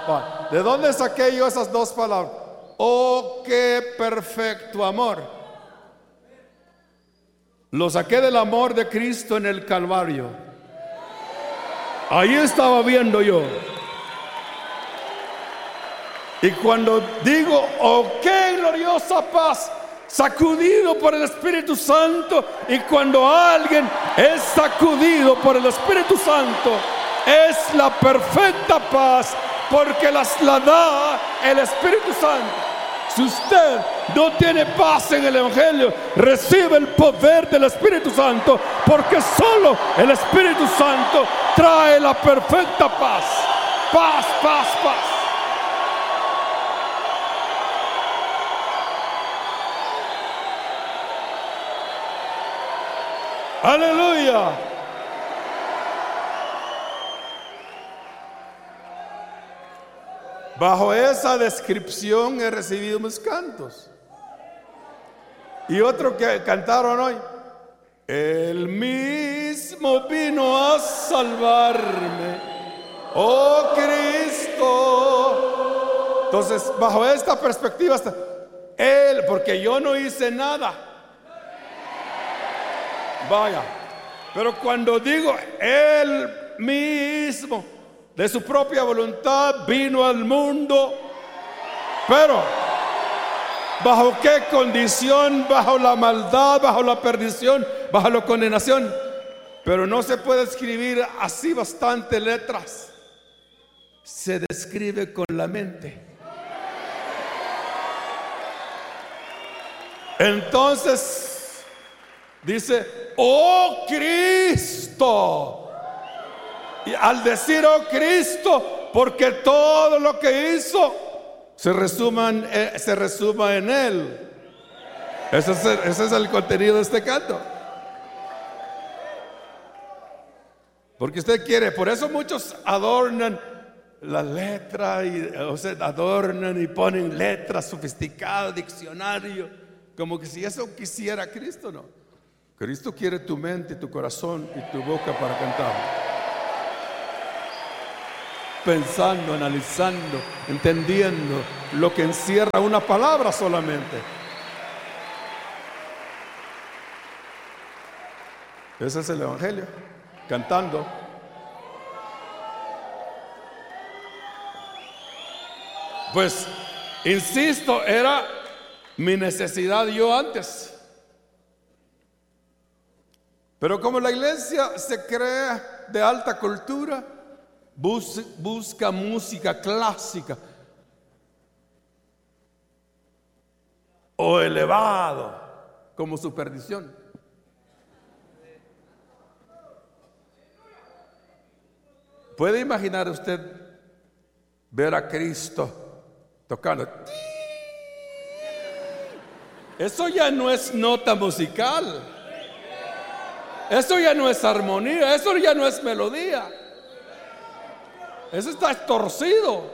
¿De dónde saqué yo esas dos palabras? Oh, qué perfecto amor. Lo saqué del amor de Cristo en el Calvario. Ahí estaba viendo yo. Y cuando digo, oh, qué gloriosa paz, sacudido por el Espíritu Santo, y cuando alguien es sacudido por el Espíritu Santo, es la perfecta paz, porque la da el Espíritu Santo. Si usted no tiene paz en el Evangelio, recibe el poder del Espíritu Santo, porque solo el Espíritu Santo trae la perfecta paz. Paz, paz, paz. Aleluya. Bajo esa descripción he recibido mis cantos. Y otro que cantaron hoy: Él mismo vino a salvarme, oh Cristo. Entonces, bajo esta perspectiva está Él, porque yo no hice nada. Vaya, pero cuando digo Él mismo, de su propia voluntad vino al mundo, pero ¿bajo qué condición? Bajo la maldad, bajo la perdición, bajo la condenación. Pero no se puede escribir así bastantes letras. Se describe con la mente. Entonces dice, oh Cristo. Y al decir oh Cristo, porque todo lo que hizo se resuma en Él. Ese es el contenido de este canto. Porque usted quiere, por eso muchos adornan la letra, adornan y ponen letras sofisticadas, diccionario, como que si eso quisiera Cristo. No, Cristo quiere tu mente, tu corazón y tu boca para cantar. Pensando, analizando, entendiendo lo que encierra una palabra solamente. Ese es el Evangelio, cantando. Pues, insisto, era mi necesidad yo antes. Pero como la iglesia se cree de alta cultura, busca música clásica o elevado como su perdición. ¿Puede imaginar usted ver a Cristo tocando? Eso ya no es nota musical. Eso ya no es armonía. Eso ya no es melodía. Eso está torcido.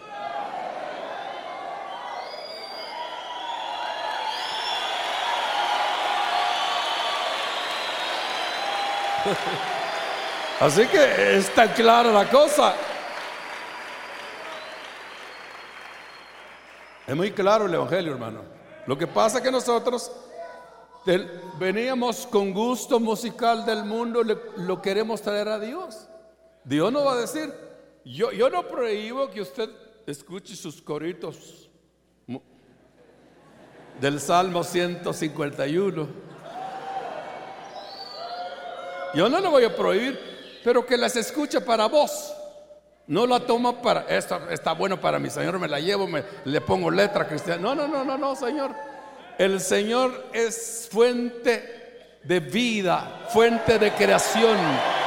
Así que está clara la cosa. Es muy claro el Evangelio, hermano. Lo que pasa es que nosotros veníamos con gusto musical del mundo, lo queremos traer a Dios. Dios no va a decir, yo no prohíbo que usted escuche sus coritos del Salmo 151. Yo no lo voy a prohibir, pero que las escuche para vos. No la toma para, esta está bueno para mi Señor, me la llevo, le pongo letra cristiana. No, Señor. El Señor es fuente de vida, fuente de creación.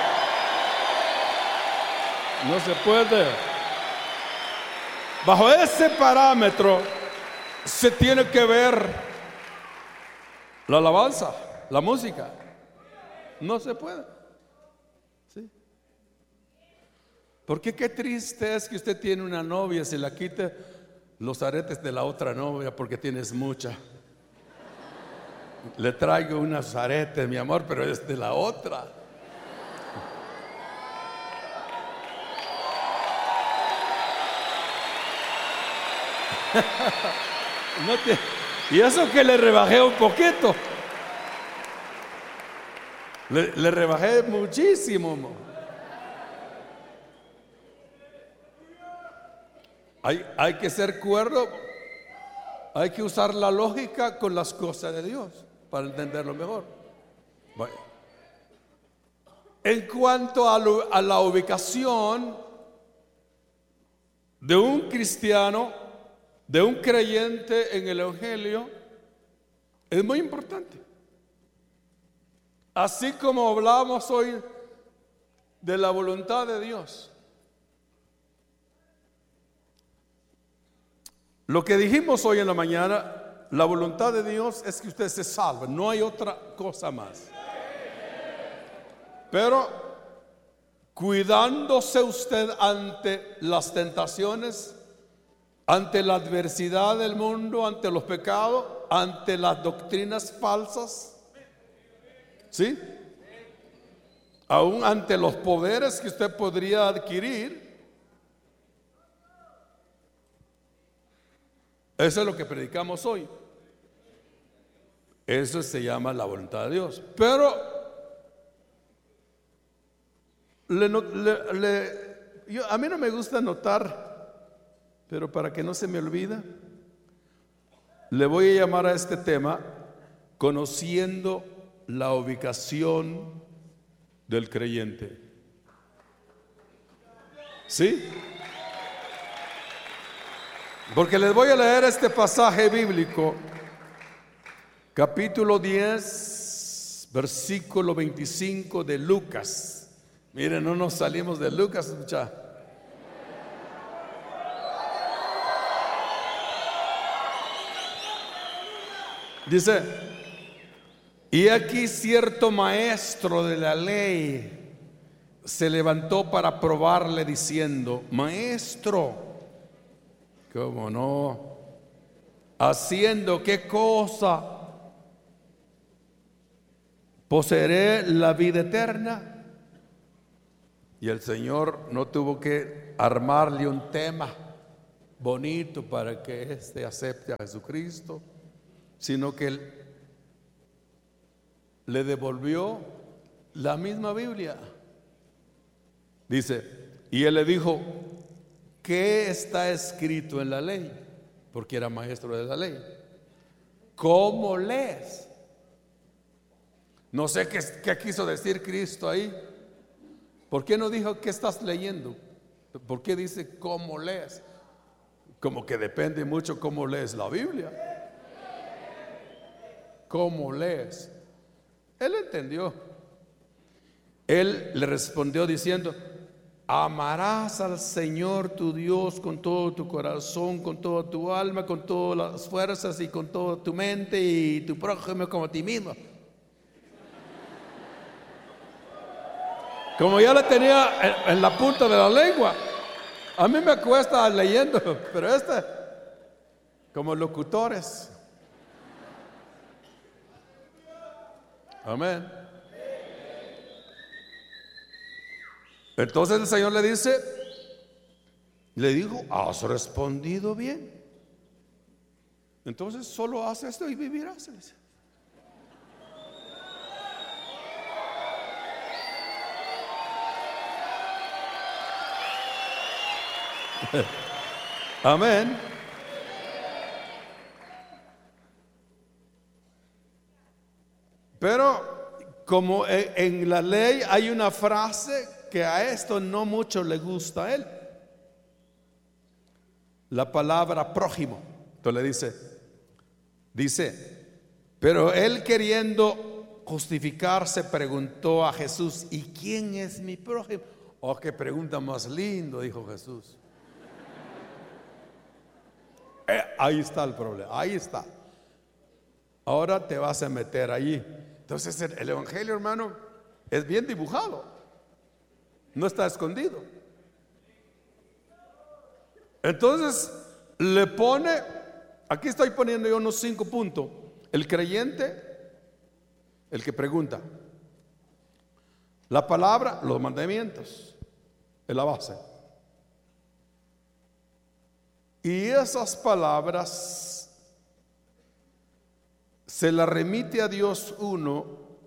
No se puede. Bajo ese parámetro se tiene que ver la alabanza, la música. No se puede. ¿Sí? Porque qué triste es que usted tiene una novia, se la quite los aretes de la otra novia porque tienes mucha. Le traigo unos aretes, mi amor, pero es de la otra. Y eso que le rebajé un poquito. Le rebajé muchísimo. Hay que ser cuerdo. Hay que usar la lógica con las cosas de Dios para entenderlo mejor. Bueno. En cuanto a la ubicación de un cristiano, de un creyente en el Evangelio, es muy importante. Así como hablamos hoy de la voluntad de Dios. Lo que dijimos hoy en la mañana, la voluntad de Dios es que usted se salve, no hay otra cosa más. Pero cuidándose usted ante las tentaciones, ante la adversidad del mundo, ante los pecados, ante las doctrinas falsas, ¿sí? Aún ante los poderes que usted podría adquirir. Eso es lo que predicamos hoy. Eso se llama la voluntad de Dios. Pero a mí no me gusta anotar, pero para que no se me olvide, le voy a llamar a este tema conociendo la ubicación del creyente. ¿Sí? Porque les voy a leer este pasaje bíblico, capítulo 10, versículo 25 de Lucas. Miren, no nos salimos de Lucas, muchachos. Dice: y aquí cierto maestro de la ley se levantó para probarle diciendo: Maestro, ¿cómo no? ¿Haciendo qué cosa poseeré la vida eterna? Y el Señor no tuvo que armarle un tema bonito para que éste acepte a Jesucristo, sino que él le devolvió la misma Biblia. Dice, y él le dijo: ¿qué está escrito en la ley? Porque era maestro de la ley. ¿Cómo lees? No sé qué quiso decir Cristo ahí. ¿Por qué no dijo qué estás leyendo? ¿Por qué dice cómo lees? Como que depende mucho cómo lees la Biblia. ¿Cómo lees? Él entendió. Él le respondió diciendo: amarás al Señor tu Dios con todo tu corazón, con toda tu alma, con todas las fuerzas y con toda tu mente, y tu prójimo como a ti mismo. Como ya la tenía en la punta de la lengua. A mí me cuesta leyendo, pero como locutores. Amén. Entonces el Señor le dijo: has respondido bien. Entonces solo haz esto y vivirás. Amén. Pero como en la ley hay una frase que a esto no mucho le gusta a él, la palabra prójimo. Entonces dice, pero él, queriendo justificarse, preguntó a Jesús: ¿y quién es mi prójimo? Oh, qué pregunta más lindo, dijo Jesús. Ahí está el problema, ahí está. Ahora te vas a meter allí. Entonces el evangelio, hermano, es bien dibujado, no está escondido. Entonces le pone, aquí estoy poniendo yo unos 5 puntos. El creyente, el que pregunta, la palabra, los mandamientos, es la base. Y esas palabras se las remite a Dios uno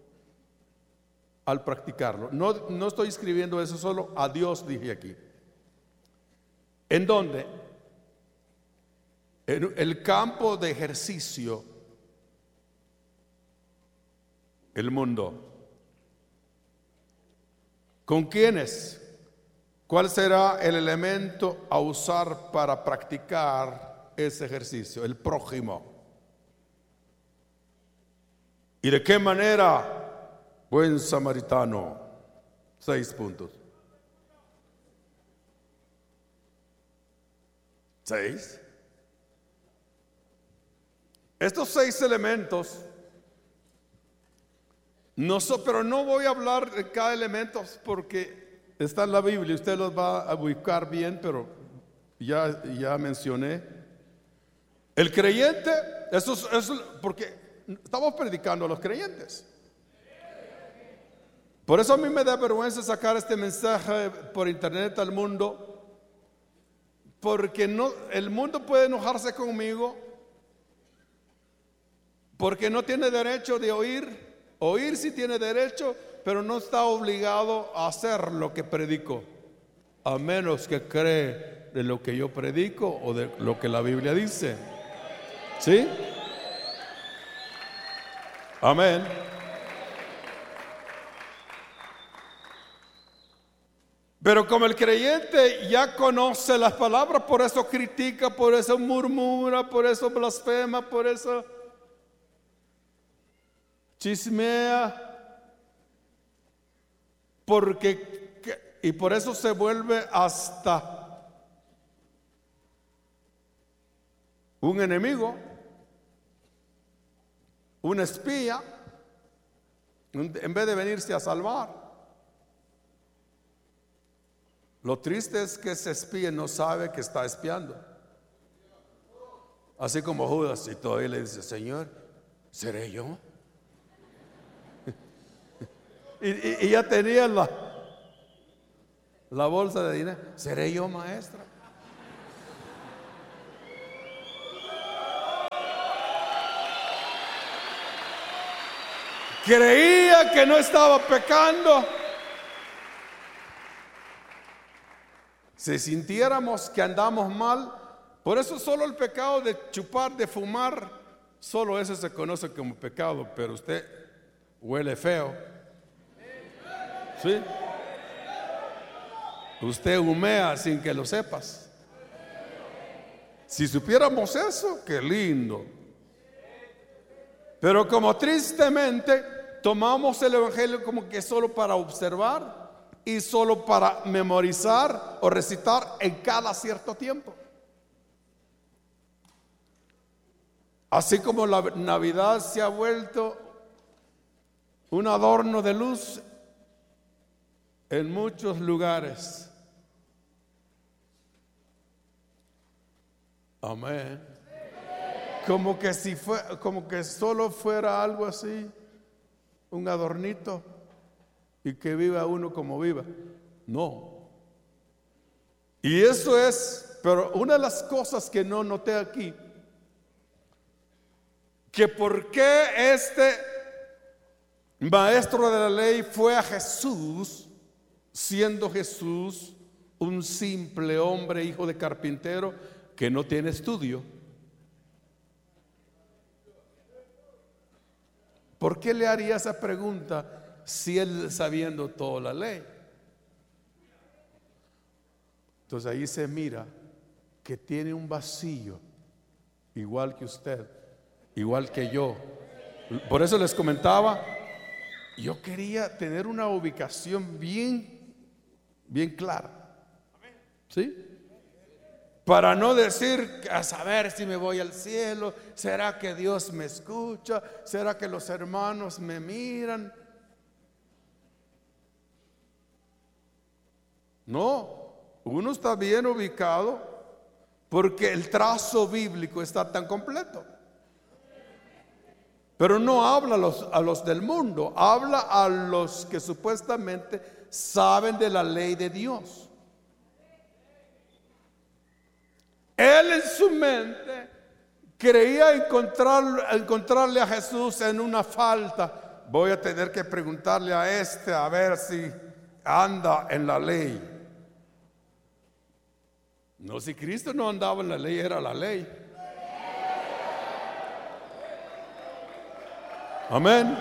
al practicarlo. No estoy escribiendo eso solo, a Dios dije aquí. ¿En dónde? En el campo de ejercicio, el mundo. ¿Con quiénes? ¿Cuál será el elemento a usar para practicar ese ejercicio? El prójimo. ¿Y de qué manera? Buen samaritano. 6 puntos. 6. Estos 6 elementos, pero no voy a hablar de cada elemento porque está en la Biblia, usted los va a ubicar bien, pero ya mencioné. El creyente, eso porque estamos predicando a los creyentes. Por eso a mí me da vergüenza sacar este mensaje por internet al mundo, porque el mundo puede enojarse conmigo, porque no tiene derecho de oír. Oír sí tiene derecho, pero no está obligado a hacer lo que predico, a menos que cree de lo que yo predico o de lo que la Biblia dice. ¿Sí? Amén. Pero como el creyente ya conoce las palabras, por eso critica, por eso murmura, por eso blasfema, por eso chismea, y por eso se vuelve hasta un enemigo, un espía, en vez de venirse a salvar. Lo triste es que ese espía no sabe que está espiando. Así como Judas, y todavía le dice: Señor, ¿seré yo? Y ya tenía la bolsa de dinero. ¿Seré yo, maestra? Creía que no estaba pecando. Si sintiéramos que andamos mal, por eso solo el pecado de chupar, de fumar, solo ese se conoce como pecado, pero usted huele feo. ¿Sí? Usted humea sin que lo sepas. Si supiéramos eso, qué lindo. Pero como tristemente tomamos el evangelio como que solo para observar y solo para memorizar o recitar en cada cierto tiempo. Así como la Navidad se ha vuelto un adorno de luz en muchos lugares. Amén. Como que solo fuera algo así, un adornito, y que viva uno como viva. No. Y eso es, pero una de las cosas que no noté aquí, que por qué este maestro de la ley fue a Jesús, siendo Jesús un simple hombre, hijo de carpintero, que no tiene estudio. ¿Por qué le haría esa pregunta si él sabiendo toda la ley? Entonces ahí se mira que tiene un vacío, igual que usted, igual que yo. Por eso les comentaba, yo quería tener una ubicación bien clara, ¿sí? Para no decir, a saber si me voy al cielo, ¿será que Dios me escucha? ¿Será que los hermanos me miran? No, uno está bien ubicado porque el trazo bíblico está tan completo. Pero no habla a los del mundo, habla a los que supuestamente saben de la ley de Dios. él en su mente creía encontrarle a Jesús en una falta. Voy a tener que preguntarle a este a ver si anda en la ley. No, si Cristo no andaba en la ley, era la ley. Amén.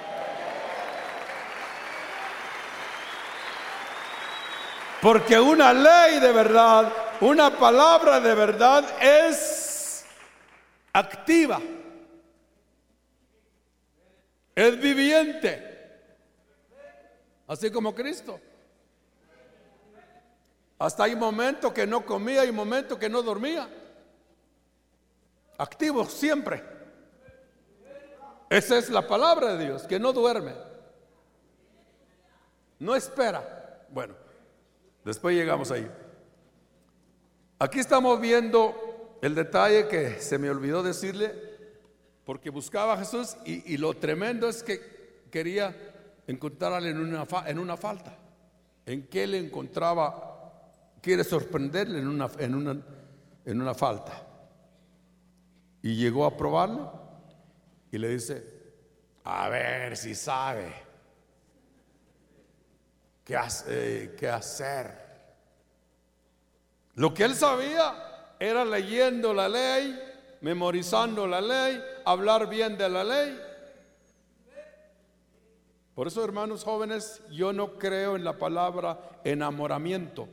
Porque una ley de verdad, una palabra de verdad es activa, es viviente, así como Cristo. Hasta hay momentos que no comía y momentos que no dormía. Activo siempre. Esa es la palabra de Dios, que no duerme, no espera. Bueno, después llegamos ahí. Aquí estamos viendo el detalle que se me olvidó decirle, porque buscaba a Jesús y lo tremendo es que quería encontrarle en una falta. ¿En qué le encontraba? Quiere sorprenderle en una falta. Y llegó a probarlo y le dice: a ver si sabe qué hacer. Lo que él sabía era leyendo la ley, memorizando la ley, hablar bien de la ley. Por eso, hermanos jóvenes, yo no creo en la palabra enamoramiento.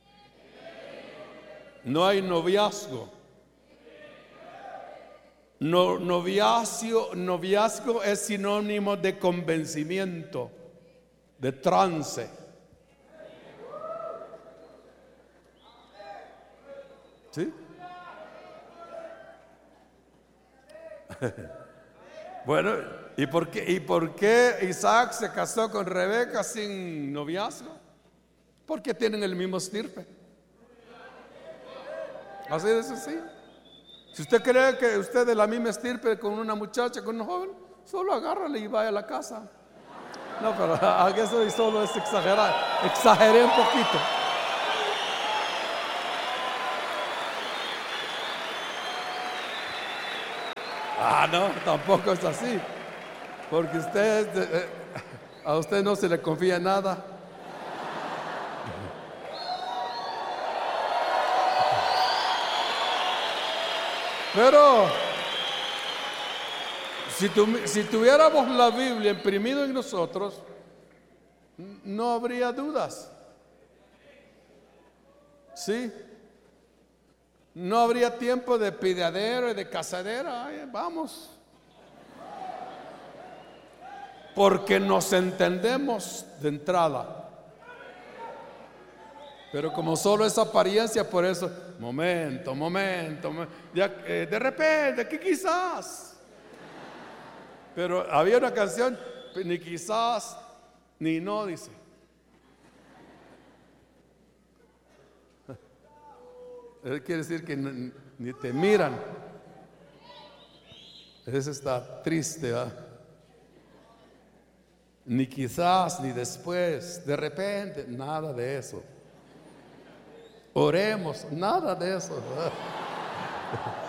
No hay noviazgo. Noviazgo es sinónimo de convencimiento, de trance. ¿Sí? Bueno, ¿y por qué Isaac se casó con Rebeca sin noviazgo? Porque tienen el mismo estirpe. Así de sencillo. Si usted cree que usted es de la misma estirpe con una muchacha, con un joven, solo agárrale y vaya a la casa. No, pero eso solo es exagerar. Exageré un poquito. No, tampoco es así. Porque a usted no se le confía nada. Pero si tuviéramos la Biblia imprimido en nosotros, no habría dudas. ¿Sí? No habría tiempo de pidadero y de casadera. Ay, vamos. Porque nos entendemos de entrada. Pero como solo es apariencia, por eso, momento, ya, de repente, que quizás. Pero había una canción, ni quizás, ni no, dice. Quiere decir que ni te miran. Eso está triste, ¿verdad? Ni quizás, ni después, de repente, nada de eso. Oremos, nada de eso.